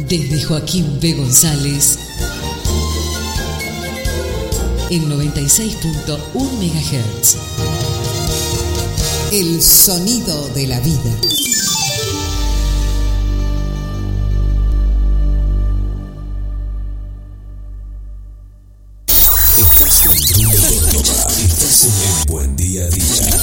Desde Joaquín B. González, en 96.1 MHz. El sonido de la vida. Estás en el Buen Día a Día.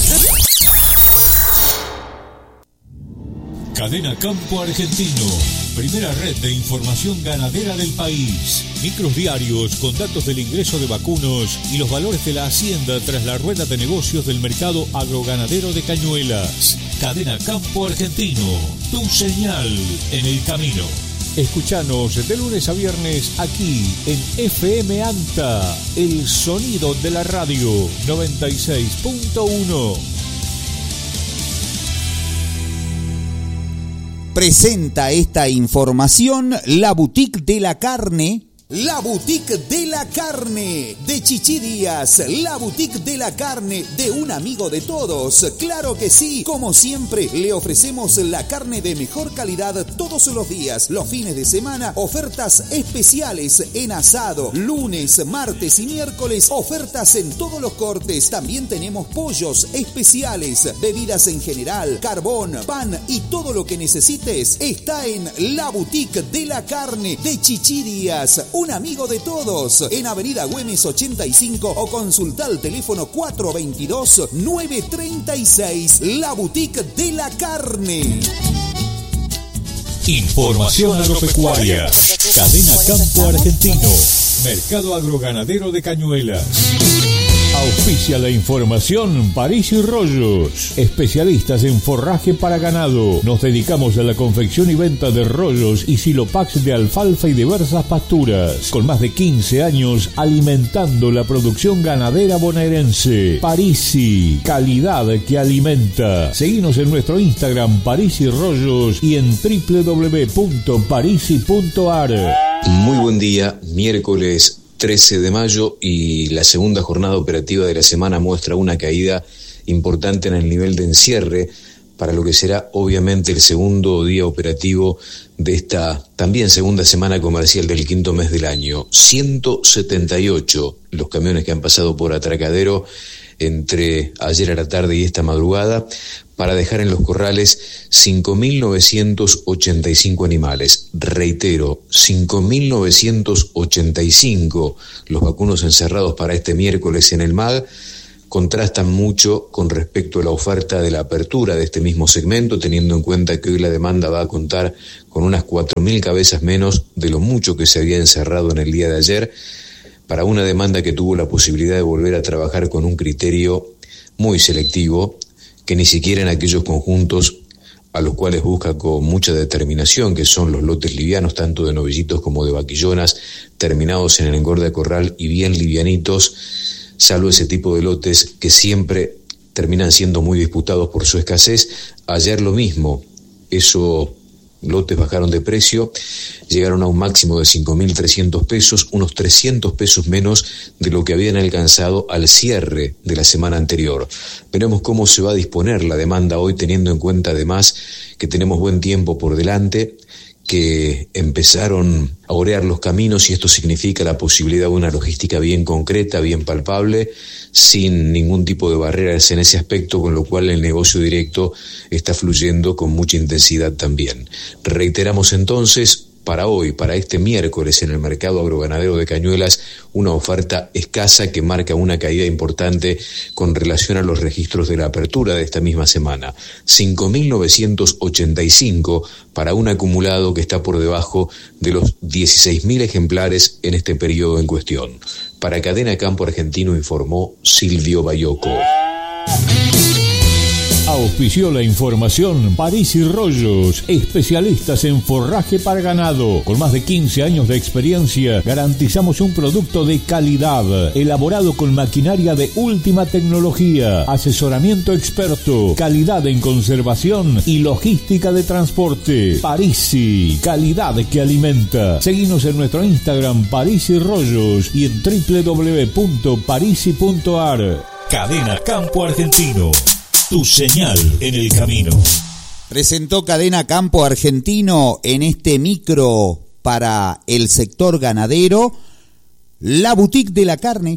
Cadena Campo Argentino, primera red de información ganadera del país. Micros diarios con datos del ingreso de vacunos y los valores de la hacienda tras la rueda de negocios del mercado agroganadero de Cañuelas. Cadena Campo Argentino, tu señal en el camino. Escuchanos de lunes a viernes aquí en FM ANTA, el sonido de la radio 96.1. Presenta esta información la Boutique de la Carne. La Boutique de la Carne de Chichi Díaz, la Boutique de la Carne de un amigo de todos. Claro que sí, como siempre le ofrecemos la carne de mejor calidad todos los días. Los fines de semana, ofertas especiales en asado, lunes, martes y miércoles, ofertas en todos los cortes. También tenemos pollos especiales, bebidas en general, carbón, pan y todo lo que necesites está en la Boutique de la Carne de Chichi Díaz. Un amigo de todos, en Avenida Güemes 85 o consulta el teléfono 422-936, la Boutique de la Carne. Información agropecuaria. Cadena Campo Argentino, mercado agroganadero de Cañuelas. Auspicia la información París y Rollos, especialistas en forraje para ganado. Nos dedicamos a la confección y venta de rollos y silopax de alfalfa y diversas pasturas. Con más de 15 años alimentando la producción ganadera bonaerense. Parisi, calidad que alimenta. Seguinos en nuestro Instagram París y Rollos y en www.parisi.ar. Muy buen día, miércoles 13 de mayo y la segunda jornada operativa de la semana muestra una caída importante en el nivel de encierre para lo que será obviamente el segundo día operativo de esta también segunda semana comercial del quinto mes del año. 178 los camiones que han pasado por Atracadero entre ayer a la tarde y esta madrugada para dejar en los corrales 5.985 animales. Reitero, 5.985 los vacunos encerrados para este miércoles en el MAG. Contrastan mucho con respecto a la oferta de la apertura de este mismo segmento, teniendo en cuenta que hoy la demanda va a contar con unas 4.000 cabezas menos de lo mucho que se había encerrado en el día de ayer, para una demanda que tuvo la posibilidad de volver a trabajar con un criterio muy selectivo, que ni siquiera en aquellos conjuntos a los cuales busca con mucha determinación, que son los lotes livianos, tanto de novillitos como de vaquillonas, terminados en el engorde a corral y bien livianitos, salvo ese tipo de lotes que siempre terminan siendo muy disputados por su escasez. Ayer lo mismo, esos lotes bajaron de precio, llegaron a un máximo de 5.300 pesos, unos 300 pesos menos de lo que habían alcanzado al cierre de la semana anterior. Veremos cómo se va a disponer la demanda hoy, teniendo en cuenta además que tenemos buen tiempo por delante, que empezaron a orear los caminos y esto significa la posibilidad de una logística bien concreta, bien palpable, sin ningún tipo de barreras en ese aspecto, con lo cual el negocio directo está fluyendo con mucha intensidad también. Reiteramos entonces, para hoy, para este miércoles en el mercado agroganadero de Cañuelas, una oferta escasa que marca una caída importante con relación a los registros de la apertura de esta misma semana. 5.985 para un acumulado que está por debajo de los 16.000 ejemplares en este periodo en cuestión. Para Cadena Campo Argentino informó Silvio Bayoco. Auspició la información París y Rollos, especialistas en forraje para ganado. Con más de 15 años de experiencia, garantizamos un producto de calidad, elaborado con maquinaria de última tecnología, asesoramiento experto, calidad en conservación y logística de transporte. Parisi, calidad que alimenta. Seguinos en nuestro Instagram París y Rollos y en www.parisi.ar. Cadena Campo Argentino, tu señal en el camino. Presentó Cadena Campo Argentino en este micro para el sector ganadero, la boutique de la carne.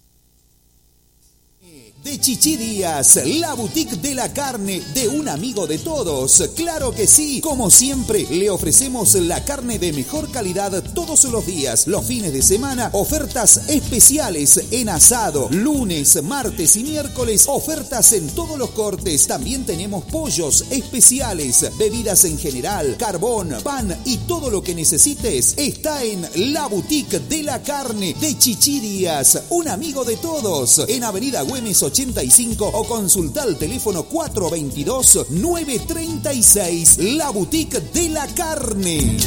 De Chichi Díaz, la boutique de la carne de un amigo de todos. Claro que sí, como siempre, le ofrecemos la carne de mejor calidad todos los días. Los fines de semana, ofertas especiales en asado. Lunes, martes y miércoles, ofertas en todos los cortes. También tenemos pollos especiales, bebidas en general, carbón, pan y todo lo que necesites está en la boutique de la carne de Chichi Díaz, un amigo de todos. En Avenida Güemes 85 o consulta al teléfono 422-936, la boutique de la carne.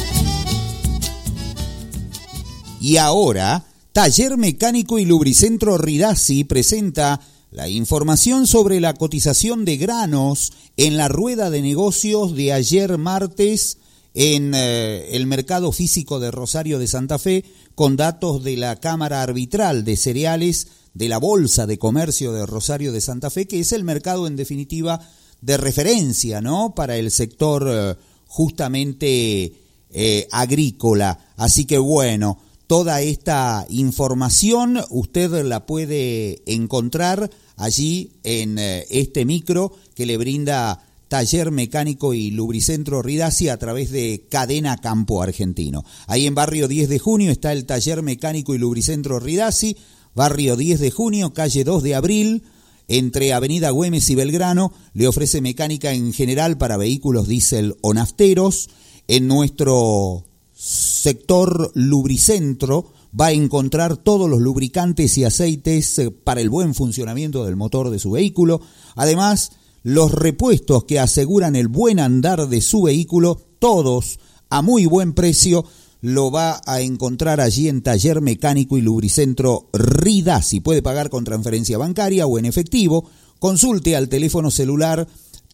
Y ahora, Taller Mecánico y Lubricentro Ridasi presenta la información sobre la cotización de granos en la rueda de negocios de ayer martes en el mercado físico de Rosario de Santa Fe, con datos de la Cámara Arbitral de Cereales de la Bolsa de Comercio de Rosario de Santa Fe, que es el mercado en definitiva de referencia, ¿no?, para el sector justamente agrícola. Así que bueno, toda esta información usted la puede encontrar allí en este micro que le brinda Taller Mecánico y Lubricentro Ridasi a través de Cadena Campo Argentino. Ahí en Barrio 10 de Junio está el Taller Mecánico y Lubricentro Ridasi, Barrio 10 de Junio, calle 2 de Abril, entre Avenida Güemes y Belgrano. Le ofrece mecánica en general para vehículos diésel o nafteros. En nuestro sector lubricentro va a encontrar todos los lubricantes y aceites para el buen funcionamiento del motor de su vehículo. Además, los repuestos que aseguran el buen andar de su vehículo, todos a muy buen precio, lo va a encontrar allí en Taller Mecánico y Lubricentro Ridasi. Puede pagar con transferencia bancaria o en efectivo. Consulte al teléfono celular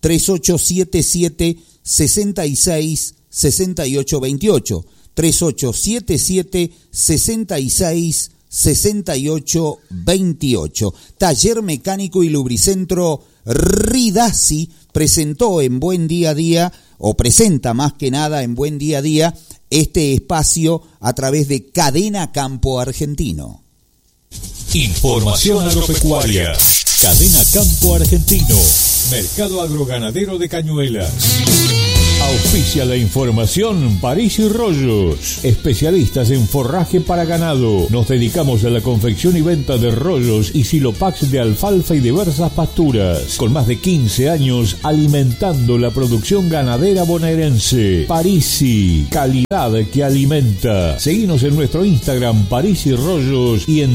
3877-66-6828. 3877-66-6828. Taller Mecánico y Lubricentro Ridasi presentó en Buen Día a Día, o presenta más que nada en Buen Día a Día, este espacio a través de Cadena Campo Argentino. Información agropecuaria. Cadena Campo Argentino. Mercado Agroganadero de Cañuelas. Auspicia la información París y Rollos, especialistas en forraje para ganado. Nos dedicamos a la confección y venta de rollos y silopax de alfalfa y diversas pasturas. Con más de 15 años alimentando la producción ganadera bonaerense. Parisi, calidad que alimenta. Seguinos en nuestro Instagram París y Rollos y en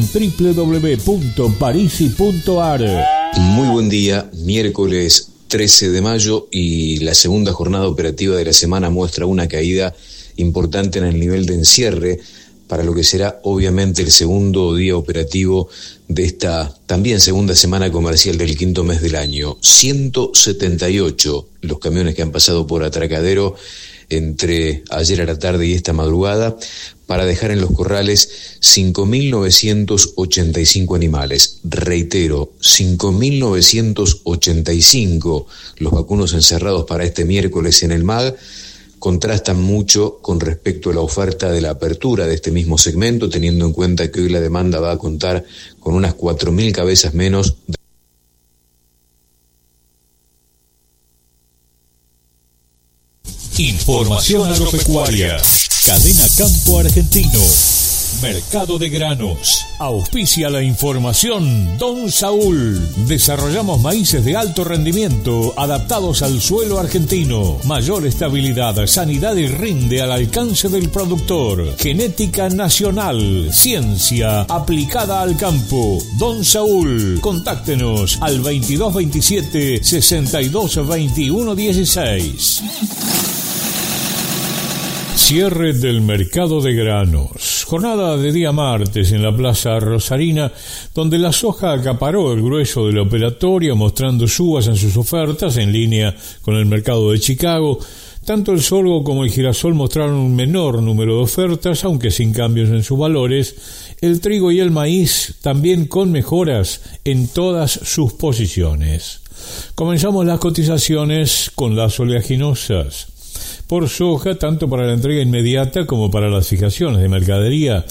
www.parisi.ar. Muy buen día, miércoles 13 de mayo y la segunda jornada operativa de la semana muestra una caída importante en el nivel de encierre para lo que será obviamente el segundo día operativo de esta también segunda semana comercial del quinto mes del año. 178 los camiones que han pasado por atracadero entre ayer a la tarde y esta madrugada para dejar en los corrales 5.985 animales. Reitero, 5.985 los vacunos encerrados para este miércoles en el MAG. Contrastan mucho con respecto a la oferta de la apertura de este mismo segmento, teniendo en cuenta que hoy la demanda va a contar con unas 4.000 cabezas menos. Información agropecuaria. Cadena Campo Argentino. Mercado de granos. Auspicia la información Don Saúl. Desarrollamos maíces de alto rendimiento adaptados al suelo argentino. Mayor estabilidad, sanidad y rinde al alcance del productor. Genética nacional. Ciencia aplicada al campo. Don Saúl. Contáctenos al 2227 622116. Cierre del mercado de granos. Jornada de día martes en la Plaza Rosarina, donde la soja acaparó el grueso de la operatoria, mostrando subas en sus ofertas en línea con el mercado de Chicago. Tanto el sorgo como el girasol mostraron un menor número de ofertas, aunque sin cambios en sus valores. El trigo y el maíz también con mejoras en todas sus posiciones. Comenzamos las cotizaciones con las oleaginosas. por soja, tanto para la entrega inmediata como para las fijaciones de mercadería,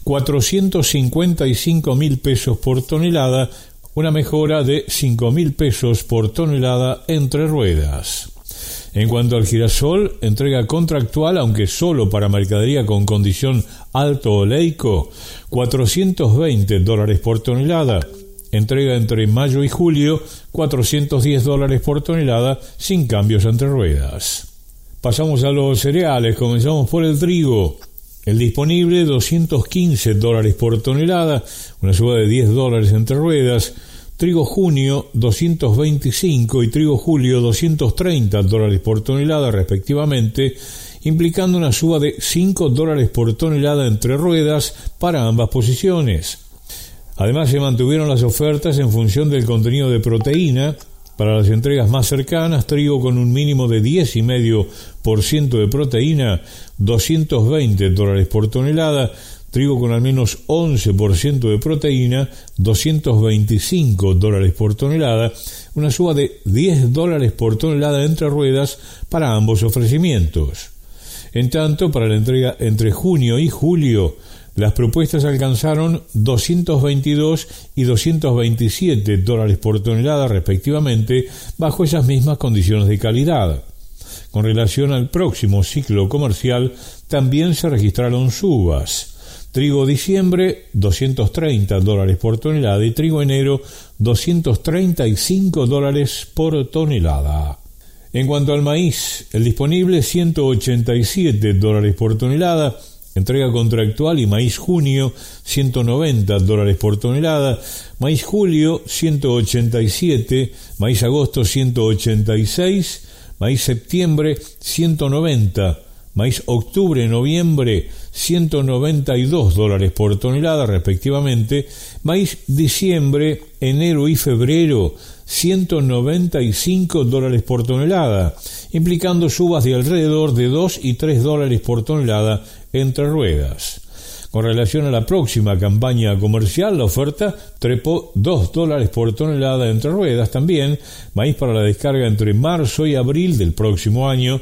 455.000 pesos por tonelada, una mejora de 5.000 pesos por tonelada entre ruedas. En cuanto al girasol, entrega contractual, aunque solo para mercadería con condición alto oleico, $420 por tonelada. Entrega entre mayo y julio, $410 por tonelada, sin cambios entre ruedas. Pasamos a los cereales, comenzamos por el trigo. El disponible, $215 por tonelada, una suba de $10 entre ruedas. Trigo junio, 225 y trigo julio, $230 por tonelada respectivamente, implicando una suba de $5 por tonelada entre ruedas para ambas posiciones. Además, se mantuvieron las ofertas en función del contenido de proteína. Para las entregas más cercanas, trigo con un mínimo de 10,5% de proteína, $220 por tonelada. Trigo con al menos 11% de proteína, $225 por tonelada, una suba de $10 por tonelada entre ruedas para ambos ofrecimientos. En tanto, para la entrega entre junio y julio, las propuestas alcanzaron $222 y $227 por tonelada respectivamente, bajo esas mismas condiciones de calidad. Con relación al próximo ciclo comercial, también se registraron subas. Trigo diciembre, $230 por tonelada y trigo enero, $235 por tonelada. En cuanto al maíz, el disponible, $187 por tonelada, entrega contractual y maíz junio, $190 por tonelada, maíz julio, $187, maíz agosto, $186, maíz septiembre, $190, maíz octubre-noviembre, $192 por tonelada respectivamente, maíz diciembre, enero y febrero, $195 por tonelada, implicando subas de alrededor de $2 y $3 por tonelada entre ruedas. Con relación a la próxima campaña comercial, la oferta trepó $2 por tonelada entre ruedas también, maíz para la descarga entre marzo y abril del próximo año,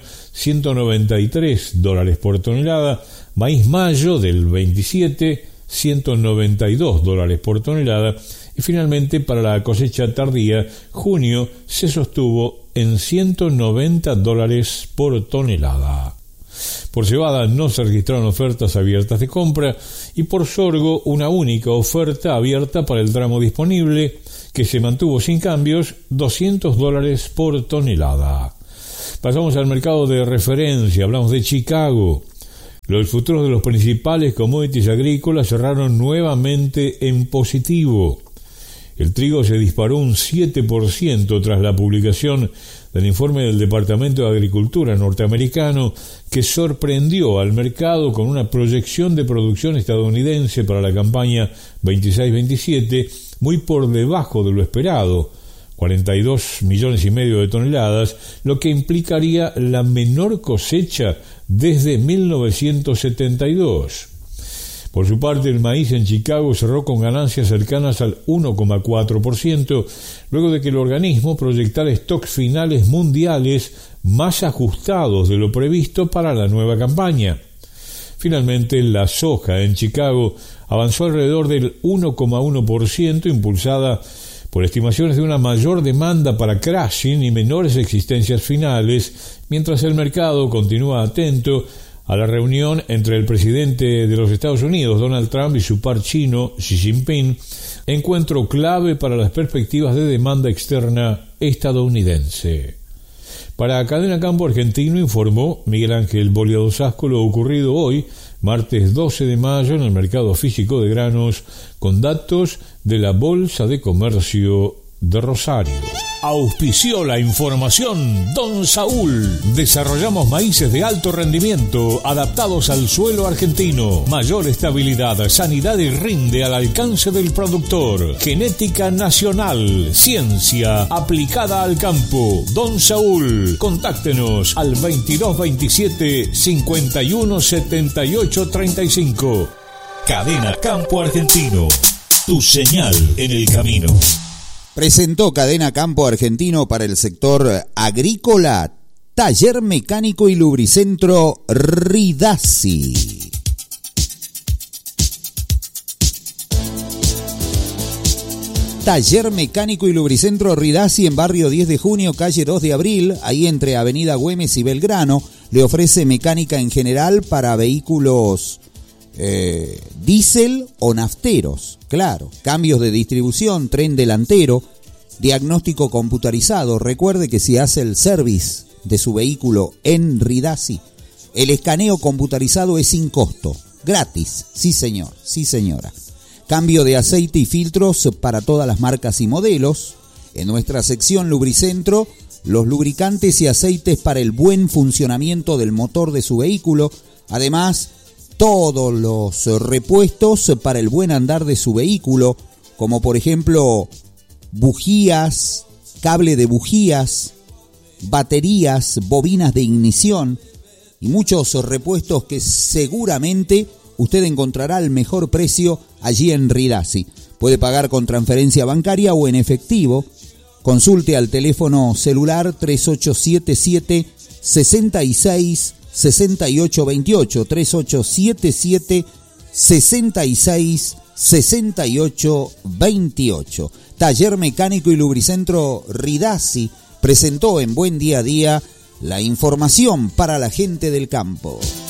$193 por tonelada, maíz mayo del 27, $192 por tonelada, y finalmente para la cosecha tardía, junio se sostuvo en $190 por tonelada. Por cebada no se registraron ofertas abiertas de compra y por sorgo una única oferta abierta para el tramo disponible que se mantuvo sin cambios, $200 por tonelada. Pasamos al mercado de referencia, hablamos de Chicago. Los futuros de los principales commodities agrícolas cerraron nuevamente en positivo. El trigo se disparó un 7% tras la publicación del informe del Departamento de Agricultura norteamericano, que sorprendió al mercado con una proyección de producción estadounidense para la campaña 26-27 muy por debajo de lo esperado, 42,5 millones de toneladas, lo que implicaría la menor cosecha desde 1972. Por su parte, el maíz en Chicago cerró con ganancias cercanas al 1,4%, luego de que el organismo proyectara stocks finales mundiales más ajustados de lo previsto para la nueva campaña. Finalmente, la soja en Chicago avanzó alrededor del 1,1%, impulsada por estimaciones de una mayor demanda para crushing y menores existencias finales, mientras el mercado continúa atento a la reunión entre el presidente de los Estados Unidos, Donald Trump, y su par chino, Xi Jinping, encuentro clave para las perspectivas de demanda externa estadounidense. Para Cadena Campo Argentino informó Miguel Ángel Boleado Sasco lo ocurrido hoy, martes 12 de mayo, en el mercado físico de granos, con datos de la Bolsa de Comercio de Rosario. Auspició la información Don Saúl. Desarrollamos maíces de alto rendimiento adaptados al suelo argentino. Mayor estabilidad, sanidad y rinde al alcance del productor. Genética nacional, ciencia aplicada al campo. Don Saúl, contáctenos al 2227 51 78 35. Cadena Campo Argentino, tu señal en el camino. Presentó Cadena Campo Argentino para el sector agrícola Taller Mecánico y Lubricentro Ridasi. Taller Mecánico y Lubricentro Ridasi en barrio 10 de junio, calle 2 de abril, ahí entre Avenida Güemes y Belgrano. Le ofrece mecánica en general para vehículos diésel o nafteros, claro. Cambios de distribución, tren delantero, diagnóstico computarizado. Recuerde que si hace el service de su vehículo en Ridasi, el escaneo computarizado es sin costo, gratis. Sí señor, sí señora. Cambio de aceite y filtros para todas las marcas y modelos. En nuestra sección Lubricentro, los lubricantes y aceites para el buen funcionamiento del motor de su vehículo. Además, todos los repuestos para el buen andar de su vehículo, como por ejemplo bujías, cable de bujías, baterías, bobinas de ignición y muchos repuestos que seguramente usted encontrará al mejor precio allí en Ridasi. Puede pagar con transferencia bancaria o en efectivo. Consulte al teléfono celular 3877 66 68 28, 3877 66 68 28. Taller Mecánico y Lubricentro Ridasi presentó en Buen Día a Día la información para la gente del campo.